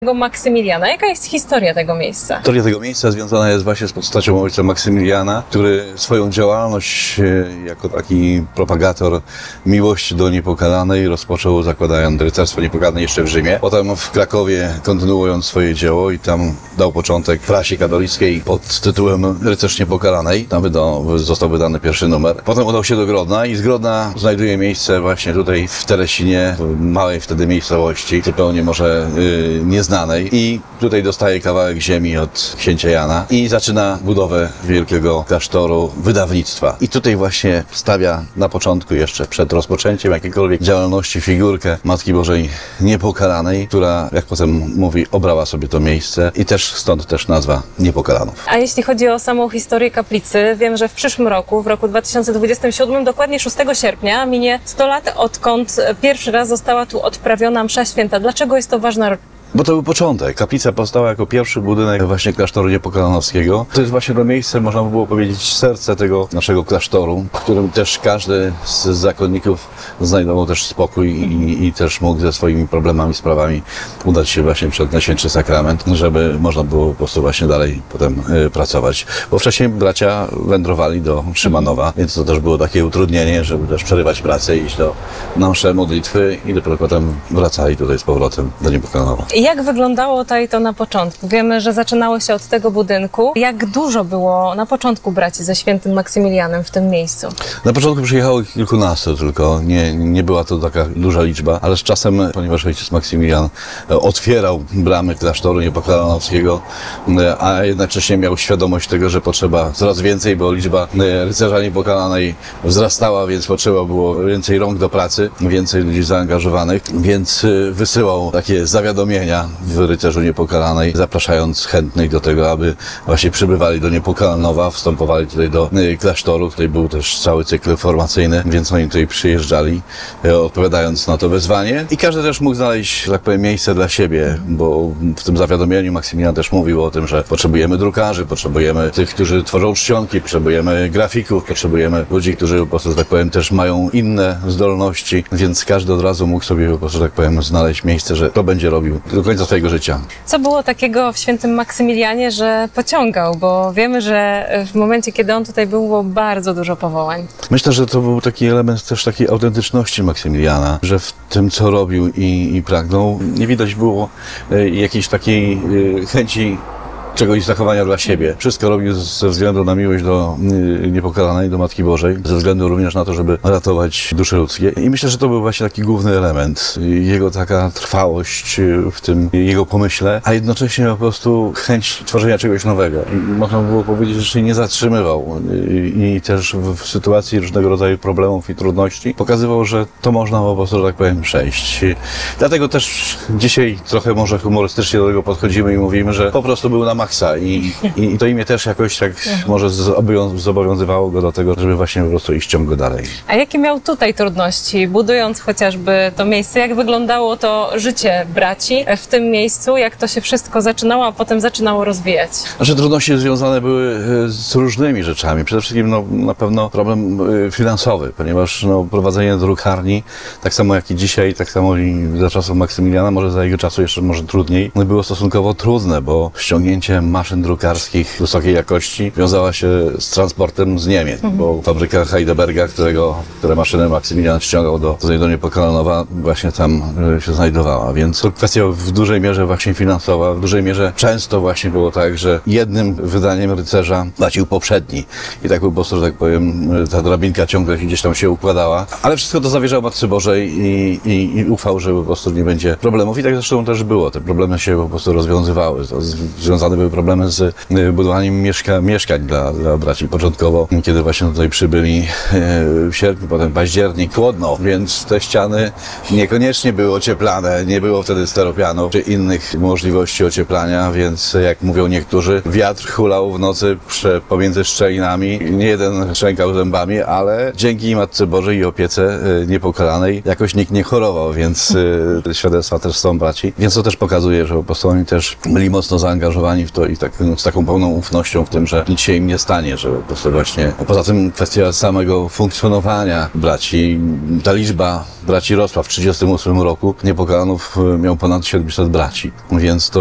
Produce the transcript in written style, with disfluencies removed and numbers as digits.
Maksymiliana. Jaka jest historia tego miejsca? Historia tego miejsca związana jest właśnie z postacią ojca Maksymiliana, który swoją działalność jako taki propagator miłości do Niepokalanej rozpoczął zakładając Rycerstwo Niepokalanej jeszcze w Rzymie. Potem w Krakowie kontynuując swoje dzieło i tam dał początek prasie katolickiej pod tytułem Rycerz Niepokalanej. Tam został wydany pierwszy numer. Potem udał się do Grodna i z Grodna znajduje miejsce właśnie tutaj w Teresinie, w małej wtedy miejscowości, zupełnie może nieznanej. I tutaj dostaje kawałek ziemi od księcia Jana i zaczyna budowę wielkiego klasztoru wydawnictwa. I tutaj właśnie stawia na początku jeszcze przed rozpoczęciem jakiejkolwiek działalności figurkę Matki Bożej Niepokalanej, która, jak potem mówi, obrała sobie to miejsce i też stąd też nazwa Niepokalanów. A jeśli chodzi o samą historię kaplicy, wiem, że w przyszłym roku, w roku 2027, dokładnie 6 sierpnia, minie 100 lat, odkąd pierwszy raz została tu odprawiona msza święta. Dlaczego jest to ważna rocznica? Bo to był początek. Kaplica powstała jako pierwszy budynek właśnie klasztoru niepokalanowskiego. To jest właśnie to miejsce, można by było powiedzieć, serce tego naszego klasztoru, w którym też każdy z zakonników znajdował też spokój i też mógł ze swoimi problemami, sprawami udać się właśnie przed Najświętszy Sakrament, żeby można było po prostu właśnie dalej potem pracować. Bo wcześniej bracia wędrowali do Szymanowa, więc to też było takie utrudnienie, żeby też przerywać pracę, iść na mszę, modlitwy i dopiero potem wracali tutaj z powrotem do Niepokalanowa. Jak wyglądało to na początku? Wiemy, że zaczynało się od tego budynku. Jak dużo było na początku braci ze świętym Maksymilianem w tym miejscu? Na początku przyjechało kilkunastu tylko, nie była to taka duża liczba, ale z czasem, ponieważ ojciec Maksymilian otwierał bramy klasztoru niepokalanowskiego, a jednocześnie miał świadomość tego, że potrzeba coraz więcej, bo liczba rycerza niepokalanej wzrastała, więc potrzeba było więcej rąk do pracy, więcej ludzi zaangażowanych, więc wysyłał takie zawiadomienia w Rycerzu Niepokalanej, zapraszając chętnych do tego, aby właśnie przybywali do Niepokalanowa, wstępowali tutaj do klasztoru. Tutaj był też cały cykl formacyjny, więc oni tutaj przyjeżdżali, odpowiadając na to wezwanie. I każdy też mógł znaleźć, że tak powiem, miejsce dla siebie, bo w tym zawiadomieniu Maksymilian też mówił o tym, że potrzebujemy drukarzy, potrzebujemy tych, którzy tworzą czcionki, potrzebujemy grafików, potrzebujemy ludzi, którzy po prostu, że tak powiem, też mają inne zdolności, więc każdy od razu mógł sobie po prostu, że tak powiem, znaleźć miejsce, że to będzie robił do końca swojego życia. Co było takiego w świętym Maksymilianie, że pociągał? Bo wiemy, że w momencie, kiedy on tutaj był, było bardzo dużo powołań. Myślę, że to był taki element też takiej autentyczności Maksymiliana, że w tym, co robił i pragnął, nie widać było jakiejś takiej chęci czegoś zachowania dla siebie. Wszystko robił ze względu na miłość do Niepokalanej, do Matki Bożej, ze względu również na to, żeby ratować dusze ludzkie. I myślę, że to był właśnie taki główny element. Jego taka trwałość w tym jego pomyśle, a jednocześnie po prostu chęć tworzenia czegoś nowego. I można było powiedzieć, że się nie zatrzymywał i też w sytuacji różnego rodzaju problemów i trudności pokazywał, że to można po prostu, że tak powiem, przejść. Dlatego też dzisiaj trochę może humorystycznie do tego podchodzimy i mówimy, że po prostu był na maksa i to imię też jakoś tak może zobowiązywało go do tego, żeby właśnie po prostu iść ciągle dalej. A jakie miał tutaj trudności, budując chociażby to miejsce? Jak wyglądało to życie braci w tym miejscu? Jak to się wszystko zaczynało, a potem zaczynało rozwijać? Znaczy trudności związane były z różnymi rzeczami. Przede wszystkim na pewno problem finansowy, ponieważ prowadzenie drukarni, tak samo jak i dzisiaj, tak samo i za czasów Maksymiliana, może za jego czasu jeszcze może trudniej, było stosunkowo trudne, bo ściągnięcie maszyn drukarskich wysokiej jakości wiązała się z transportem z Niemiec, bo fabryka Heidelberga, które maszyny Maksymilian ściągał do Niepokalanowa, właśnie tam się znajdowała, więc to kwestia w dużej mierze właśnie finansowa, w dużej mierze często właśnie było tak, że jednym wydaniem rycerza płacił poprzedni i tak po prostu, że tak powiem, ta drabinka ciągle gdzieś tam się układała, ale wszystko to zawierzał Matce Bożej i ufał, że po prostu nie będzie problemów i tak zresztą też było, te problemy się po prostu rozwiązywały, związane były problemy z budowaniem mieszkań dla braci. Początkowo, kiedy właśnie tutaj przybyli w sierpniu, potem październik, chłodno, więc te ściany niekoniecznie były ocieplane, nie było wtedy steropianu czy innych możliwości ocieplania, więc jak mówią niektórzy, wiatr hulał w nocy pomiędzy szczelinami, nie jeden szczękał zębami, ale dzięki Matce Bożej i opiece Niepokalanej jakoś nikt nie chorował, więc świadectwa też są braci, więc to też pokazuje, że po prostu oni też byli mocno zaangażowani w w to i tak, z taką pełną ufnością w tym, że nic się im nie stanie, że po prostu właśnie... Poza tym kwestia samego funkcjonowania braci, ta liczba braci rosła. W 1938 roku Niepokalanów miał ponad 700 braci, więc to